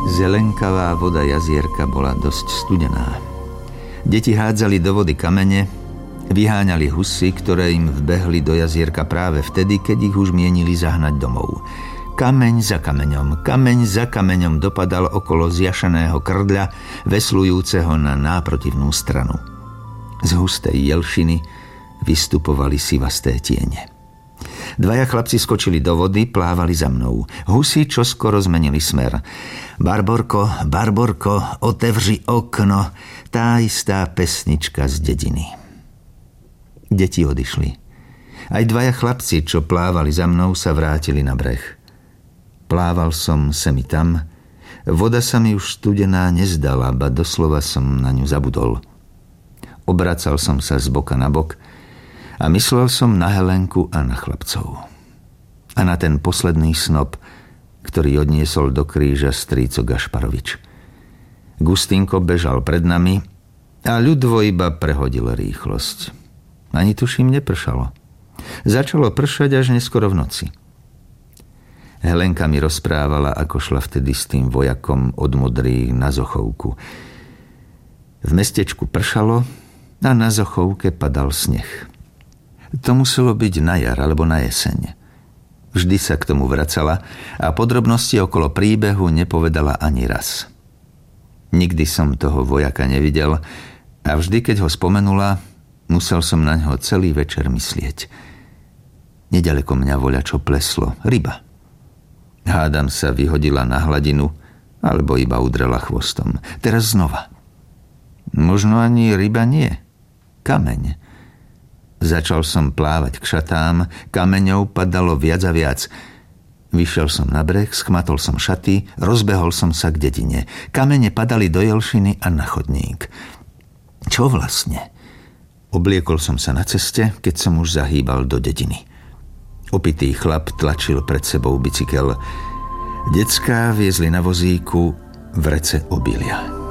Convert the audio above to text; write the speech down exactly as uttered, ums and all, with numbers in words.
Zelenkavá voda jazierka bola dosť studená. Deti hádzali do vody kamene, vyháňali husy, ktoré im vbehli do jazierka práve vtedy, keď ich už mienili zahnať domov. Kameň za kameňom, kameň za kameňom dopadal okolo zjašeného krdľa, veslujúceho na náprotivnú stranu. Z hustej jelšiny vystupovali sivasté tiene. Dvaja chlapci skočili do vody, plávali za mnou. Husy čoskoro zmenili smer. Barborko, Barborko, otevři okno, tá istá pesnička z dediny. Deti odišli. Aj dvaja chlapci, čo plávali za mnou, sa vrátili na breh. Plával som semi tam. Voda sa mi už studená nezdala, ba doslova som na ňu zabudol. Obracal som sa z boka na bok a myslel som na Helenku a na chlapcov. A na ten posledný snop, ktorý odniesol do kríža strýco Gašparovič. Gustinko bežal pred nami a ľudvo iba prehodil rýchlosť. Ani tuším nepršalo. Začalo pršať až neskoro v noci. Helenka mi rozprávala, ako šla vtedy s tým vojakom od Modrých na Zochovku. V mestečku pršalo a na Zochovke padal sneh. To muselo byť na jar alebo na jeseň. Vždy sa k tomu vracala a podrobnosti okolo príbehu nepovedala ani raz. Nikdy som toho vojaka nevidel a vždy, keď ho spomenula, musel som na ňo celý večer myslieť. Nedaleko mňa voľačo pleslo, ryba. Hádam sa vyhodila na hladinu alebo iba udrela chvostom. Teraz znova. Možno ani ryba nie. Kameň. Začal som plávať k šatám, kameňov padalo viac a viac. Vyšiel som na breh, schmatol som šaty, rozbehol som sa k dedine. Kamene padali do jelšiny a na chodník. Čo vlastne? Obliekol som sa na ceste, keď som už zahýbal do dediny. Opitý chlap tlačil pred sebou bicykel. Decká viezli na vozíku vrece obilia.